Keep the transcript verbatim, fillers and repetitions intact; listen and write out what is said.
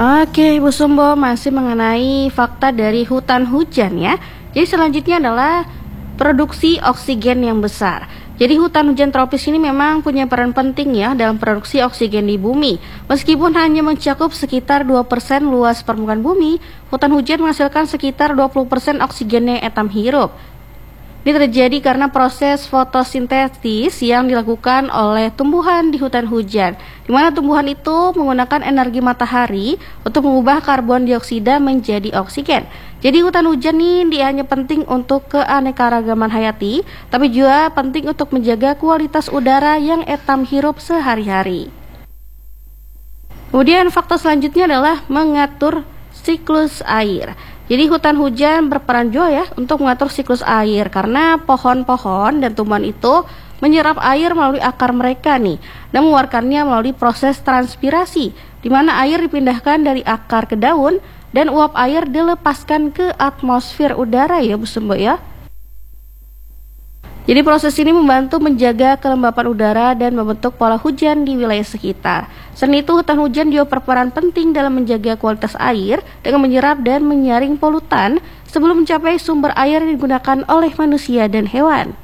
Oke, Bu Sumbo, masih mengenai fakta dari hutan hujan ya. Jadi selanjutnya adalah produksi oksigen yang besar. Jadi hutan hujan tropis ini memang punya peran penting ya dalam produksi oksigen di bumi. Meskipun hanya mencakup sekitar dua persen luas permukaan bumi, hutan hujan menghasilkan sekitar dua puluh persen oksigen yang etam hirup. Ini terjadi karena proses fotosintesis yang dilakukan oleh tumbuhan di hutan hujan, di mana tumbuhan itu menggunakan energi matahari untuk mengubah karbon dioksida menjadi oksigen. Jadi hutan hujan ini dia hanya penting untuk keanekaragaman hayati, tapi juga penting untuk menjaga kualitas udara yang etam hirup sehari-hari. Kemudian fakta selanjutnya adalah mengatur siklus air. Jadi hutan hujan berperan juga ya untuk mengatur siklus air karena pohon-pohon dan tumbuhan itu menyerap air melalui akar mereka nih dan mengeluarkannya melalui proses transpirasi di mana air dipindahkan dari akar ke daun dan uap air dilepaskan ke atmosfer udara ya Bu Sumbo ya. Jadi proses ini membantu menjaga kelembapan udara dan membentuk pola hujan di wilayah sekitar. Selain itu, hutan hujan juga berperan penting dalam menjaga kualitas air dengan menyerap dan menyaring polutan sebelum mencapai sumber air yang digunakan oleh manusia dan hewan.